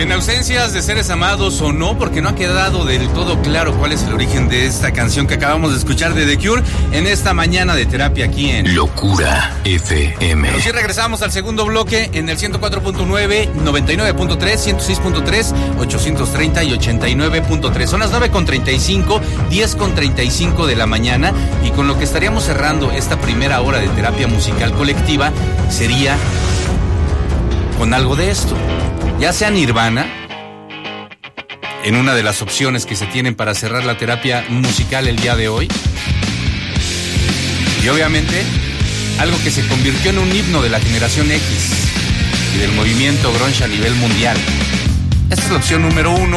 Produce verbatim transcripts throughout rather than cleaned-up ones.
En ausencias de seres amados o no, porque no ha quedado del todo claro cuál es el origen de esta canción que acabamos de escuchar de The Cure en esta mañana de terapia aquí en Locura F M. Pero sí regresamos al segundo bloque en el ciento cuatro punto nueve, noventa y nueve punto tres, ciento seis punto tres, ochocientos treinta y ochenta y nueve punto tres. Son las nueve con treinta y cinco, diez con treinta y cinco de la mañana, y con lo que estaríamos cerrando esta primera hora de terapia musical colectiva sería con algo de esto. Ya sea Nirvana, en una de las opciones que se tienen para cerrar la terapia musical el día de hoy, y obviamente algo que se convirtió en un himno de la generación X y del movimiento grunge a nivel mundial. Esta es la opción número uno,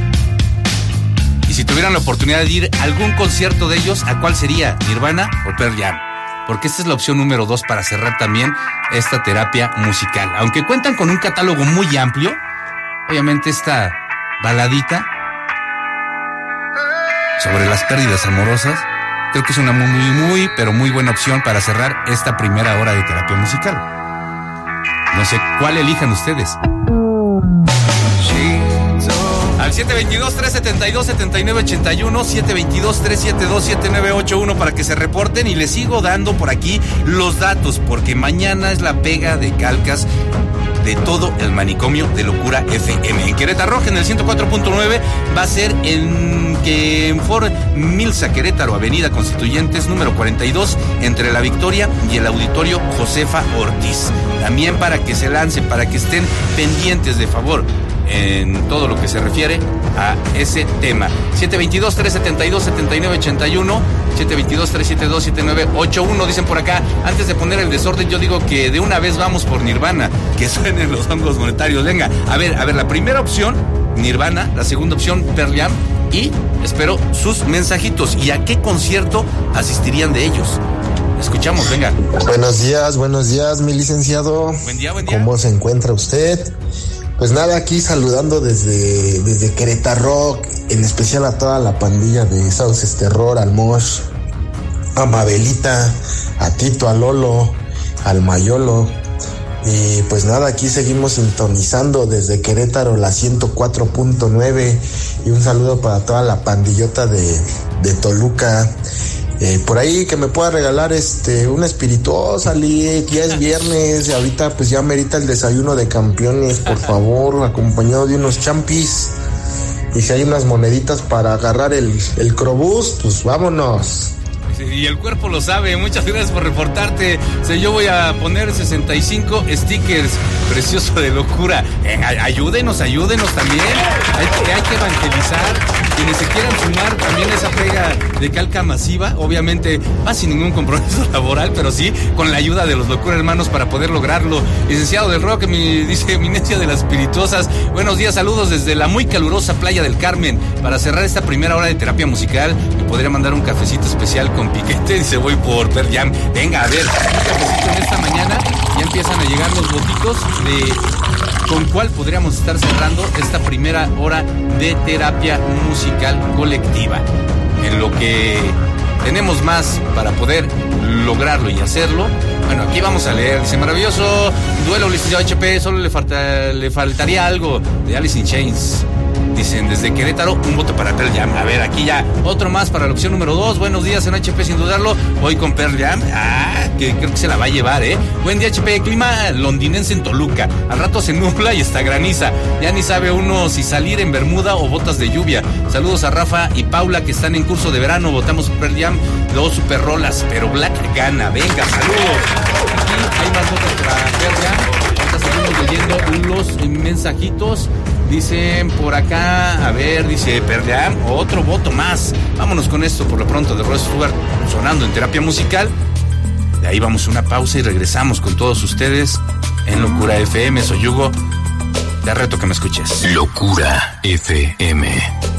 y si tuvieran la oportunidad de ir a algún concierto de ellos, ¿a cuál sería? ¿Nirvana o Pearl Jam? Porque esta es la opción número dos para cerrar también esta terapia musical. Aunque cuentan con un catálogo muy amplio, obviamente esta baladita sobre las pérdidas amorosas, creo que es una muy, muy, pero muy buena opción para cerrar esta primera hora de terapia musical. No sé cuál elijan ustedes. Al siete veintidós, tres setenta y dos, setenta y nueve ochenta y uno, siete veintidós, tres setenta y dos, setenta y nueve ochenta y uno para que se reporten, y les sigo dando por aquí los datos, porque mañana es la pega de calcas de todo el manicomio de Locura F M. En Querétaro, en el ciento cuatro punto nueve, va a ser en que en Ford Milsa, Querétaro, Avenida Constituyentes, número cuarenta y dos, entre La Victoria y el Auditorio Josefa Ortiz. También para que se lancen, para que estén pendientes, de favor, en todo lo que se refiere a ese tema. siete veintidós, tres setenta y dos, setenta y nueve ochenta y uno, siete veintidós, tres setenta y dos, setenta y nueve ochenta y uno. Dicen por acá, antes de poner el desorden, yo digo que de una vez vamos por Nirvana, que suenen los hongos monetarios. Venga, a ver, a ver, la primera opción, Nirvana, la segunda opción, Pearl Jam, y espero sus mensajitos. ¿Y a qué concierto asistirían de ellos? Escuchamos, venga. Buenos días, buenos días, mi licenciado. Buen día, buen día. ¿Cómo se encuentra usted? Pues nada, aquí saludando desde, desde Querétaro, en especial a toda la pandilla de Sauces Terror, al Mosh, a Mabelita, a Tito, a Lolo, al Mayolo. Y pues nada, aquí seguimos sintonizando desde Querétaro la ciento cuatro punto nueve, y un saludo para toda la pandillota de, de Toluca. Eh, por ahí que me pueda regalar este una espirituosa, Lick, ya es viernes y ahorita pues ya merita el desayuno de campeones, por favor, acompañado de unos champis, y si hay unas moneditas para agarrar el, el crobús, pues vámonos. Y el cuerpo lo sabe. Muchas gracias por reportarte. Sí, yo voy a poner sesenta y cinco stickers precioso de locura. Eh, ayúdenos, ayúdenos también. Hay que, hay que evangelizar. Quienes se quieran sumar también a esa pega de calca masiva, obviamente va sin ningún compromiso laboral, pero sí con la ayuda de los Locura Hermanos para poder lograrlo. Licenciado del Rock, mi, dice Eminencia de las Espirituosas, buenos días, saludos desde la muy calurosa Playa del Carmen. Para cerrar esta primera hora de terapia musical, me podría mandar un cafecito especial con piquete. Dice, voy por Pearl Jam. Venga, a ver, un cafecito en esta mañana. Ya empiezan a llegar los votitos de con cuál podríamos estar cerrando esta primera hora de terapia musical colectiva. En lo que tenemos más para poder lograrlo y hacerlo, bueno, aquí vamos a leer. Dice, maravilloso duelo, licenciado H P, solo le, falta, le faltaría algo de Alice in Chains. Dicen, desde Querétaro, un voto para Pearl Jam. A ver, aquí ya, otro más para la opción número dos. Buenos días en H P, sin dudarlo. Hoy con Pearl Jam. Ah, que creo que se la va a llevar, ¿eh? Buen día, H P. Clima londinense en Toluca. Al rato se nubla y está graniza. Ya ni sabe uno si salir en bermuda o botas de lluvia. Saludos a Rafa y Paula, que están en curso de verano. Votamos por Pearl Jam. Dos super rolas, pero Black gana. Venga, saludos. Aquí hay más votos para Pearl Jam. Ahorita seguimos leyendo los mensajitos. Dicen por acá, a ver, dice Pearl Jam, otro voto más. Vámonos con esto por lo pronto de Rod Stewart sonando en terapia musical. De ahí vamos a una pausa y regresamos con todos ustedes en Locura F M. Soy Hugo, te reto que me escuches. Locura F M.